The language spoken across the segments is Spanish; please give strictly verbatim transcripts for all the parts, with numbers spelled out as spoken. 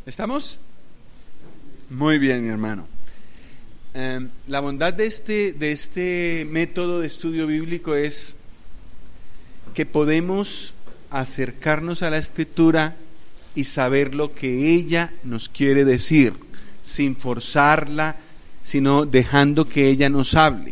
¿Estamos? Muy bien, mi hermano. Eh, la bondad de este, de este método de estudio bíblico es que podemos acercarnos a la Escritura y saber lo que ella nos quiere decir, sin forzarla, sino dejando que ella nos hable.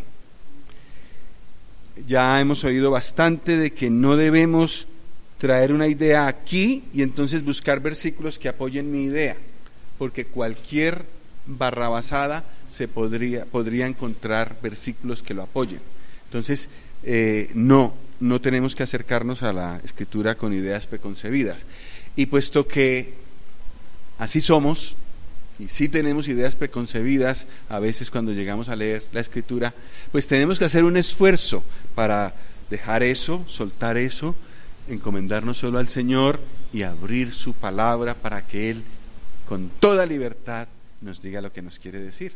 Ya hemos oído bastante de que no debemos traer una idea aquí y entonces buscar versículos que apoyen mi idea, porque cualquier barrabasada se podría, podría encontrar versículos que lo apoyen. Entonces, eh, no, no tenemos que acercarnos a la Escritura con ideas preconcebidas. Y puesto que así somos, y sí tenemos ideas preconcebidas a veces cuando llegamos a leer la Escritura, pues tenemos que hacer un esfuerzo para dejar eso, soltar eso, encomendarnos solo al Señor y abrir su palabra para que Él con toda libertad nos diga lo que nos quiere decir.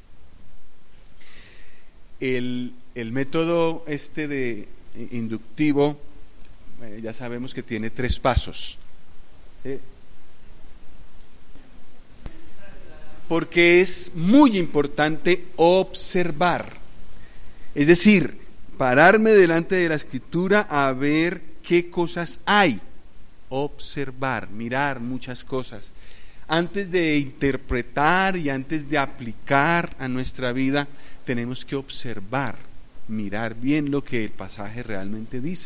El, el método este de inductivo, eh, ya sabemos que tiene tres pasos. ¿Eh? Porque es muy importante observar, es decir, pararme delante de la Escritura a ver qué cosas hay, observar, mirar muchas cosas. Antes de interpretar y antes de aplicar a nuestra vida, tenemos que observar, mirar bien lo que el pasaje realmente dice.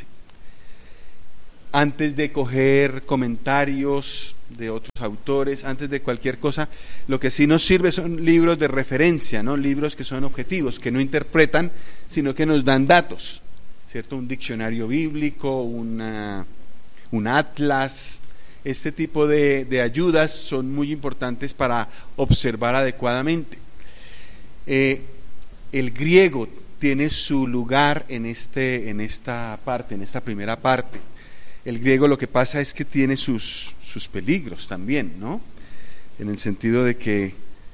Antes de coger comentarios de otros autores, antes de cualquier cosa, lo que sí nos sirve son libros de referencia, ¿no? Libros que son objetivos, que no interpretan, sino que nos dan datos, ¿cierto? Un diccionario bíblico, una, un atlas. Este tipo de, de ayudas son muy importantes para observar adecuadamente. Eh, el griego tiene su lugar en, este, en esta parte, en esta primera parte. El griego lo que pasa es que tiene sus, sus peligros también, ¿no? En el sentido de que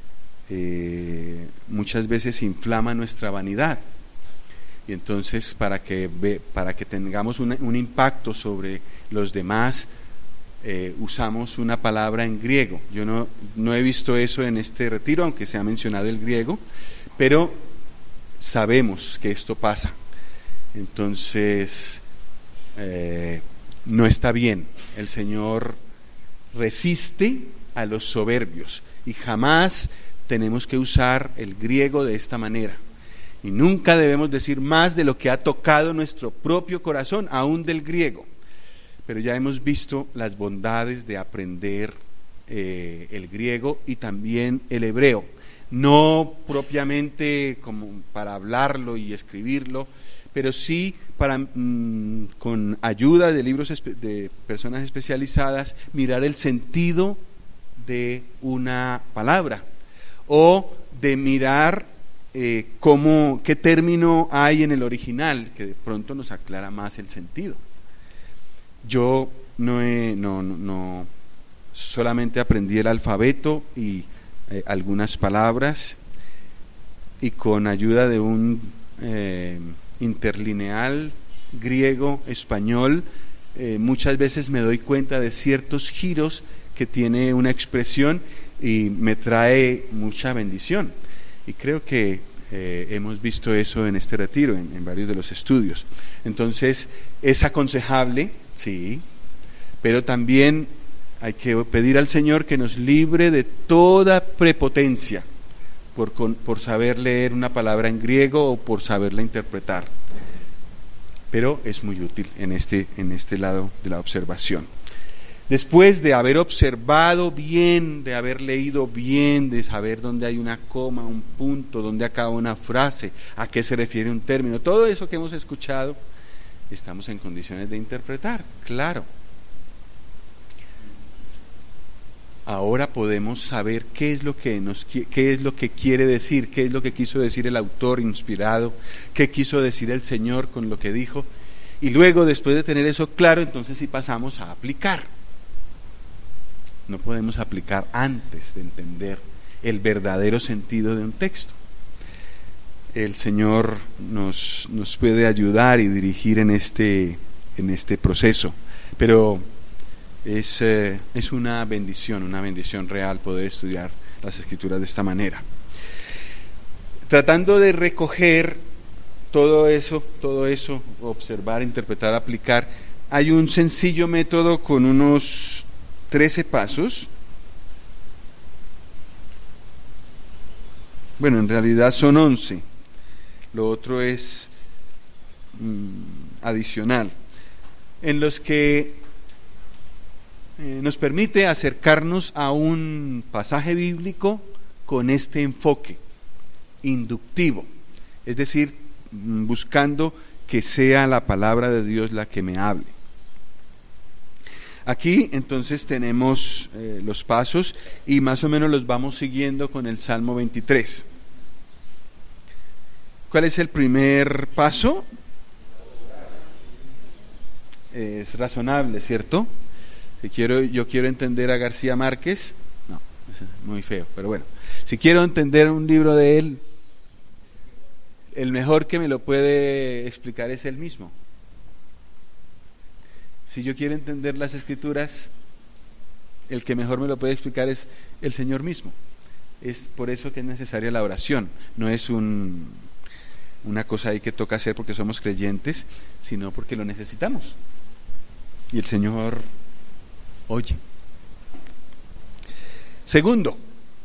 eh, muchas veces inflama nuestra vanidad. Y entonces para que, para que tengamos un, un impacto sobre los demás, eh, usamos una palabra en griego. Yo no, no he visto eso en este retiro, aunque se ha mencionado el griego, pero sabemos que esto pasa. Entonces, eh, no está bien. El Señor resiste a los soberbios y jamás tenemos que usar el griego de esta manera. Y nunca debemos decir más de lo que ha tocado nuestro propio corazón, aún del griego. Pero ya hemos visto las bondades de aprender eh, el griego y también el hebreo. No propiamente como para hablarlo y escribirlo, pero sí para, mmm, con ayuda de libros espe- de personas especializadas, mirar el sentido de una palabra o de mirar eh, cómo, qué término hay en el original, que de pronto nos aclara más el sentido. Yo no, he, no, no, no solamente aprendí el alfabeto y eh, algunas palabras, y con ayuda de un eh, interlineal griego-español, eh, muchas veces me doy cuenta de ciertos giros que tiene una expresión y me trae mucha bendición. Y creo que eh, hemos visto eso en este retiro, en, en varios de los estudios. Entonces, es aconsejable, sí, pero también hay que pedir al Señor que nos libre de toda prepotencia por, por saber leer una palabra en griego o por saberla interpretar. Pero es muy útil en este, en este lado de la observación. Después de haber observado bien, de haber leído bien, de saber dónde hay una coma, un punto, dónde acaba una frase, a qué se refiere un término, todo eso que hemos escuchado, estamos en condiciones de interpretar, claro. Ahora podemos saber qué es lo que nos, qué es lo que quiere decir, qué es lo que quiso decir el autor inspirado, qué quiso decir el Señor con lo que dijo, y luego, después de tener eso claro, entonces sí pasamos a aplicar. No podemos aplicar antes de entender el verdadero sentido de un texto. El Señor nos, nos puede ayudar y dirigir en este, en este proceso, pero Es, eh, es una bendición, una bendición real poder estudiar las Escrituras de esta manera. Tratando de recoger todo eso, todo eso, observar, interpretar, aplicar, hay un sencillo método con unos trece pasos. Bueno, en realidad son once. Lo otro es mmm, adicional, en los que eh, nos permite acercarnos a un pasaje bíblico con este enfoque inductivo, es decir, buscando que sea la palabra de Dios la que me hable. Aquí entonces tenemos eh, los pasos y más o menos los vamos siguiendo con el Salmo veintitrés. ¿Cuál es el primer paso? Es razonable, ¿cierto? Si quiero, yo quiero entender a García Márquez, no, es muy feo, pero bueno, si quiero entender un libro de él, el mejor que me lo puede explicar es él mismo. Si yo quiero entender las Escrituras, el que mejor me lo puede explicar es el Señor mismo. Es por eso que es necesaria la oración. No es un, una cosa ahí que toca hacer porque somos creyentes, sino porque lo necesitamos. Y el Señor oye. Segundo,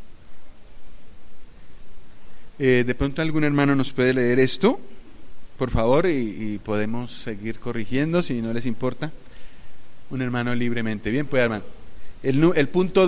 eh, de pronto algún hermano nos puede leer esto, por favor, y, y podemos seguir corrigiendo si no les importa. Un hermano libremente. Bien, pues hermano. El, el punto